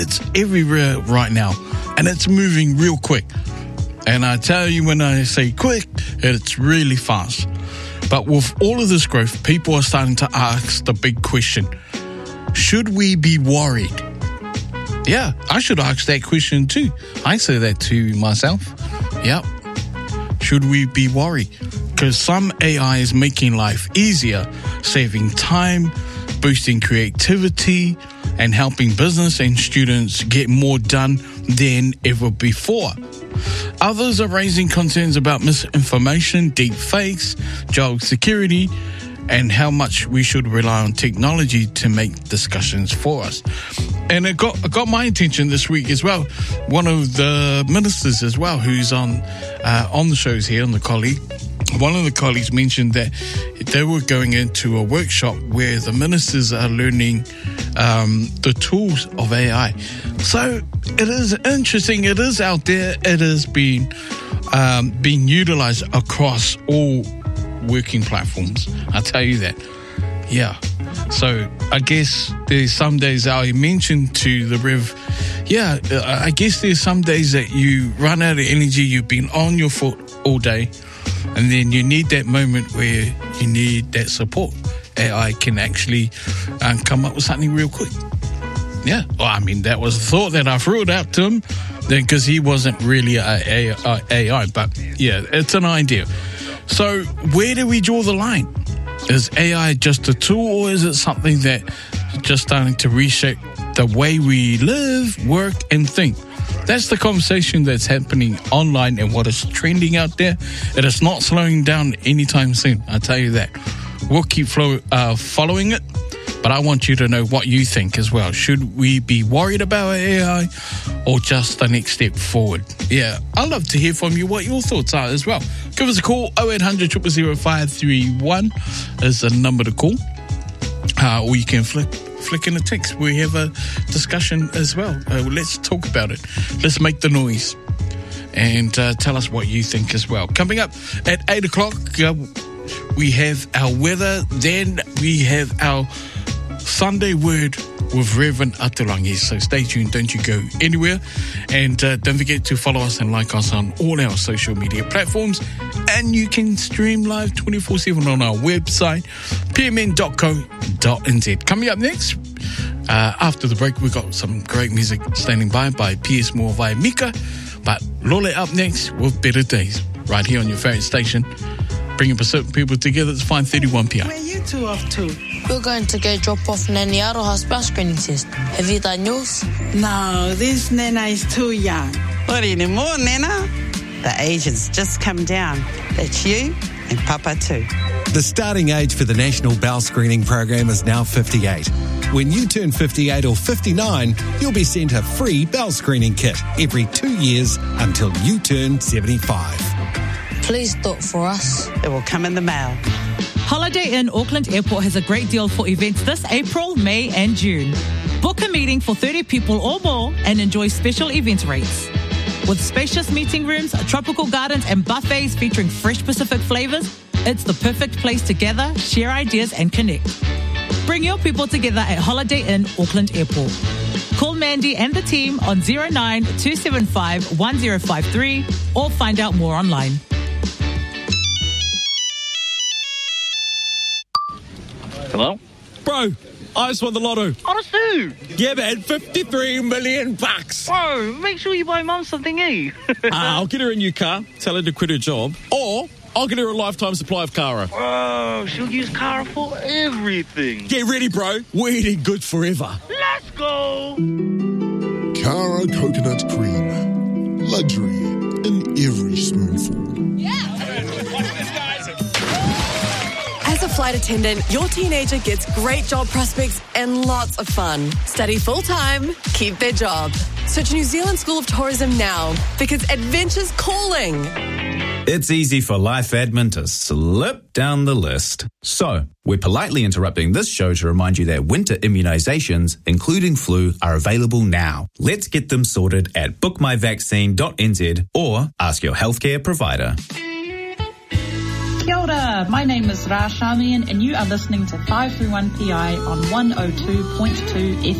It's everywhere right now, and it's moving real quick. And I tell you, when I say quick, it's really fast. But with all of this growth, people are starting to ask the big question, should we be worried? Yeah, I should ask that question too. I say that to myself. Yep. Should we be worried? Because some AI is making life easier, saving time, boosting creativity, and helping business and students get more done than ever before. Others are raising concerns about misinformation, deep fakes, job security, and how much we should rely on technology to make discussions for us. And it got my attention this week as well. One of the ministers as well, who's on the shows here, on the colleague. One of the colleagues mentioned that they were going into a workshop where the ministers are learning the tools of AI. So it is interesting. It is out there. It is being utilized across all working platforms. I'll tell you that. Yeah. So I guess there's some days I mentioned to the Rev, I guess there's some days that you run out of energy, you've been on your foot all day, and then you need that moment where you need that support. AI can actually come up with something real quick. Yeah, well, I mean, that was a thought that I threw it out to him because he wasn't really a AI, but yeah, it's an idea. So where do we draw the line? Is AI just a tool, or is it something that just starting to reshape the way we live, work, and think? That's the conversation that's happening online and what is trending out there. It is not slowing down anytime soon, I tell you that. We'll keep following it, but I want you to know what you think as well. Should we be worried about AI or just the next step forward? Yeah, I'd love to hear from you what your thoughts are as well. Give us a call, 0800 000 531 is the number to call. Or you can flick in a text. We have a discussion as well. Let's talk about it. Let's make the noise. And tell us what you think as well. Coming up at 8 o'clock, we have our weather. Then we have our Sunday Word with Reverend Aturangi. So stay tuned, don't you go anywhere. And don't forget to follow us and like us on all our social media platforms. And you can stream live 24/7 on our website, pmn.co.nz. Coming up next, after the break, we've got some great music standing by P.S. Moore via Mika. But Lole up next with Better Days, right here on your favourite station. Bringing Pacific people together. It's 5:31 p.m. Where are you two off to? We're going to go drop off Nanny Aroha's bell screening test. Have you done yours? No, this Nana is too young. What anymore, Nana? The age has just come down. That's you and Papa too. The starting age for the National Bowel Screening Program is now 58. When you turn 58 or 59, you'll be sent a free bowel screening kit every 2 years until you turn 75. Please do it for us. It will come in the mail. Holiday Inn Auckland Airport has a great deal for events this April, May and June. Book a meeting for 30 people or more and enjoy special event rates. With spacious meeting rooms, tropical gardens and buffets featuring fresh Pacific flavours, it's the perfect place to gather, share ideas and connect. Bring your people together at Holiday Inn Auckland Airport. Call Mandy and the team on 09 275 1053 or find out more online. Hello? Bro, I just won the lotto. Honestly? Yeah, man, 53 million bucks. Bro, make sure you buy Mum something, eh? I'll get her a new car, tell her to quit her job, or I'll get her a lifetime supply of Kara. Bro, she'll use Kara for everything. Get ready, bro. We're eating good forever. Let's go. Kara coconut cream. Luxury in every spoonful. As a flight attendant, your teenager gets great job prospects and lots of fun. Study full-time, keep their job. Search New Zealand School of Tourism now, because adventure's calling. It's easy for life admin to slip down the list. So, we're politely interrupting this show to remind you that winter immunisations, including flu, are available now. Let's get them sorted at bookmyvaccine.nz or ask your healthcare provider. Kia ora, my name is Ra Shamian and you are listening to 531PI on 102.2 FM.